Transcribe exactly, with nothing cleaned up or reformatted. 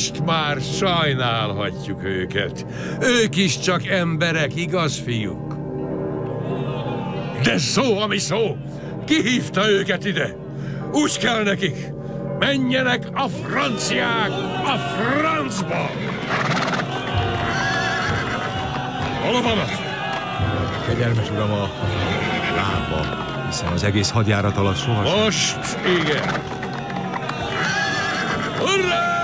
Most már sajnálhatjuk őket. Ők is csak emberek, igaz, fiúk? De szó, ami szó! Ki hívta őket ide? Úgy kell nekik! Menjenek a franciák a francba! Hol vannak? Kegyelmes uram, a lábba, hiszen az egész hadjárat alatt sohasem. Most igen! Hurrá!